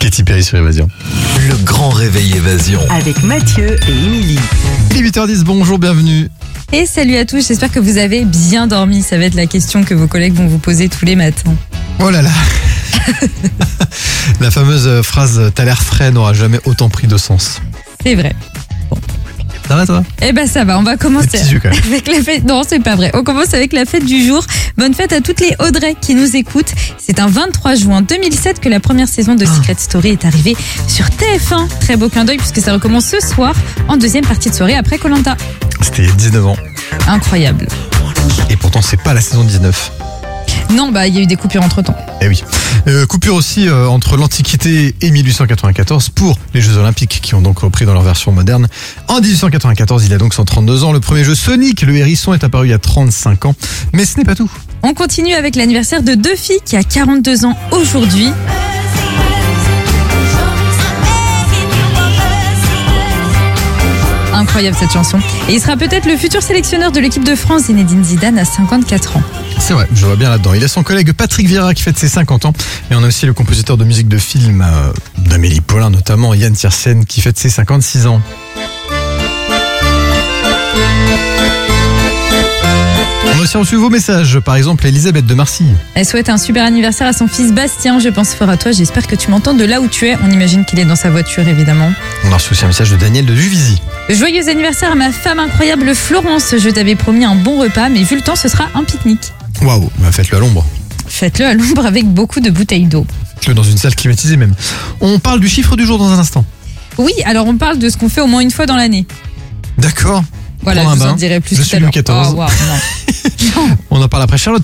Katy Perry sur Évasion. Le grand réveil Évasion. Avec Mathieu et Émilie. Il est 8h10, bonjour, bienvenue. Et salut à tous, j'espère que vous avez bien dormi. Ça va être la question que vos collègues vont vous poser tous les matins. Oh là là. La fameuse phrase « t'as l'air frais » n'aura jamais autant pris de sens. C'est vrai. Ça va toi? Eh ben ça va, on va commencer Des petits yeux, quand même. avec la fête. Non, c'est pas vrai. On commence avec la fête du jour. Bonne fête à toutes les Audrey qui nous écoutent. C'est un 23 juin 2007 que la première saison de Secret Story est arrivée sur TF1. Très beau clin d'œil puisque ça recommence ce soir en deuxième partie de soirée après Koh-Lanta. C'était il y a 19 ans. Incroyable. Et pourtant, c'est pas la saison 19. Non, bah il y a eu des coupures entre temps. Eh oui. Coupure aussi entre l'Antiquité et 1894 pour les Jeux Olympiques qui ont donc repris dans leur version moderne. En 1894, il a donc 132 ans. Le premier jeu Sonic, le hérisson, est apparu il y a 35 ans. Mais ce n'est pas tout. On continue avec l'anniversaire de deux filles qui a 42 ans aujourd'hui. Incroyable cette chanson. Et il sera peut-être le futur sélectionneur de l'équipe de France, Zinedine Zidane, à 54 ans. C'est vrai, je vois bien là-dedans. Il a son collègue Patrick Vieira qui fête ses 50 ans. Et on a aussi le compositeur de musique de film d'Amélie Poulain, notamment Yann Tiersen, qui fête ses 56 ans. On a aussi reçu vos messages, par exemple Elisabeth de Marcy. Elle souhaite un super anniversaire à son fils Bastien. Je pense fort à toi. J'espère que tu m'entends de là où tu es. On imagine qu'il est dans sa voiture, évidemment. On a reçu aussi un message de Daniel de Juvisy. Joyeux anniversaire à ma femme incroyable Florence. Je t'avais promis un bon repas, mais vu le temps, ce sera un pique-nique. Waouh, bah faites-le à l'ombre. Faites-le à l'ombre avec beaucoup de bouteilles d'eau. Faites-le dans une salle climatisée même. On parle du chiffre du jour dans un instant. Oui, alors on parle de ce qu'on fait au moins une fois dans l'année. D'accord. Voilà, Prendre je un vous en bain. dirai plus Je tout suis à l'heure. Louis XIV. Oh, wow, non. On en parle après Charlotte.